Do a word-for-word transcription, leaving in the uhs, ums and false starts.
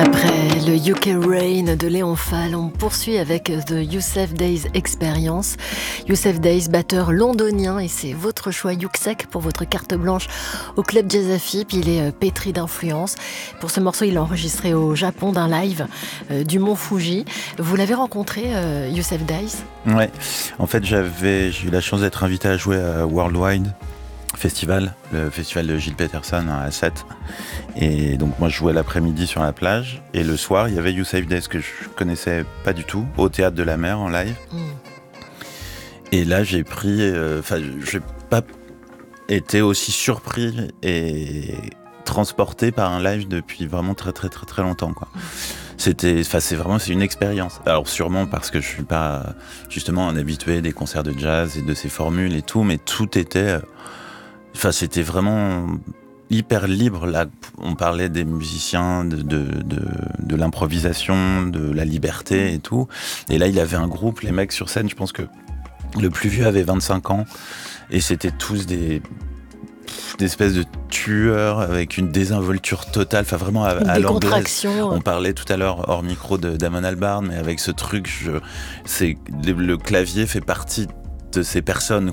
Après le U K Rain de Léon Fall, on poursuit avec The Youssef Days Experience. Youssef Days, batteur londonien, et c'est votre choix Yuksek pour votre carte blanche au club Jazz Afip. Il est pétri d'influence. Pour ce morceau, il est enregistré au Japon d'un live euh, du Mont Fuji. Vous l'avez rencontré, euh, Youssef Days ? Ouais, en fait j'avais, j'ai eu la chance d'être invité à jouer à Worldwide Festival, le festival de Gilles Peterson à Sète. Et donc moi je jouais l'après-midi sur la plage, et le soir il y avait Youssef Days que je connaissais pas du tout, au Théâtre de la Mer en live. Mm. Et là j'ai pris, enfin euh, j'ai pas été aussi surpris et transporté par un live depuis vraiment très très très très longtemps, quoi. C'était, enfin c'est vraiment c'est une expérience. Alors sûrement parce que je suis pas justement un habitué des concerts de jazz et de ces formules et tout, mais tout était, enfin c'était vraiment hyper libre. Là, on parlait des musiciens, de, de, de, de l'improvisation, de la liberté et tout. Et là, il avait un groupe, les mecs sur scène, je pense que le plus vieux avait vingt-cinq ans. Et c'était tous des, des espèces de tueurs avec une désinvolture totale. Enfin, vraiment à, à l'anglaise. On parlait tout à l'heure hors micro de Damon Albarn, mais avec ce truc, je, c'est, le, le clavier fait partie de ces personnes